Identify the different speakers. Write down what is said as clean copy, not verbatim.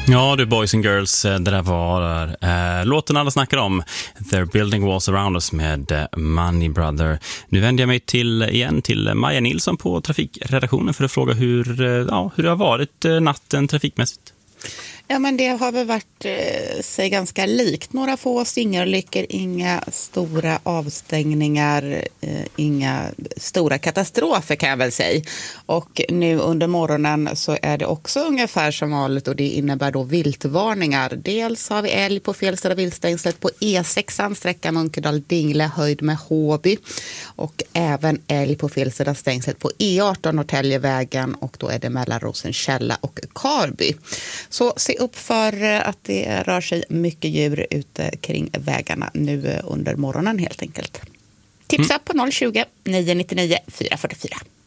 Speaker 1: Ja, du Boys and Girls, det där var låten alla snackar om, They're Building Walls Around Us med Money Brother. Nu vänder jag mig till Maja Nilsson på trafikredaktionen för att fråga hur det har varit natten trafikmässigt.
Speaker 2: Ja, men det har väl varit sig ganska likt. Några få singelolyckor, inga stora avstängningar, inga stora katastrofer kan jag väl säga. Och nu under morgonen så är det också ungefär som vanligt och det innebär då viltvarningar. Dels har vi älg på fel sida viltstängslet på E6, sträckan Munkedal-Dingle höjd med Håby. Och även älg på fel sida stängslet på E18 Norrtäljevägen och då är det mellan Rosenkälla och Karby. Så se upp för att det rör sig mycket djur ute kring vägarna nu under morgonen helt enkelt. Tipsa på 020 999 444.